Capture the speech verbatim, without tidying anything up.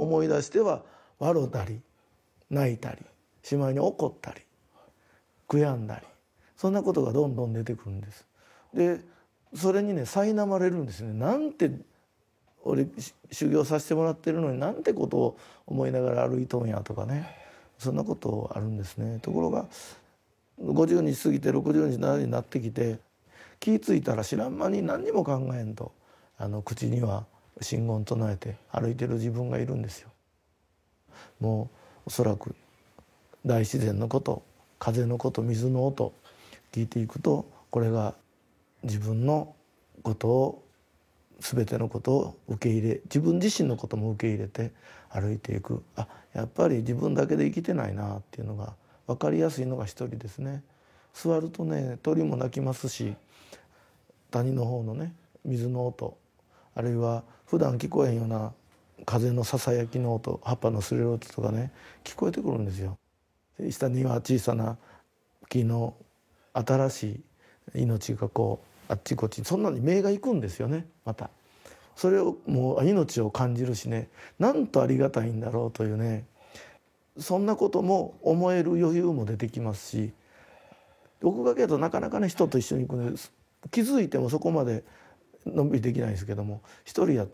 思い出しては笑ったり泣いたりしまいに怒ったり悔やんだり、そんなことがどんどん出てくるんです。でそれにね苛まれるんですね。なんて俺修行させてもらってるのになんてことを思いながら歩いとんやとかね、そんなことあるんですね。ところがごじゅうにち過ぎてろくじゅうにちななじゅうになってきて気ぃ付いたら知らん間に何にも考えんとあの口には真言唱えて歩いてる自分がいるんですよ。もうおそらく大自然のこと、風のこと、水の音聞いていくと、これが自分のことを全てのことを受け入れ、自分自身のことも受け入れて歩いていく。あ、やっぱり自分だけで生きてないなっていうのが分かりやすいのが一人ですね。座るとね鳥も鳴きますし、谷の方のね水の音、あるいは普段聞こえへんような風のささやきの音、葉っぱのすれる音とかね聞こえてくるんですよ。下には小さな木の新しい命がこうあっちこっち、そんなに目が行くんですよね。またそれをもう命を感じるしね、なんとありがたいんだろうというね、そんなことも思える余裕も出てきますし、僕がけどなかなかね人と一緒に行くんです。気づいてもそこまでのんびりできないですけども、一人や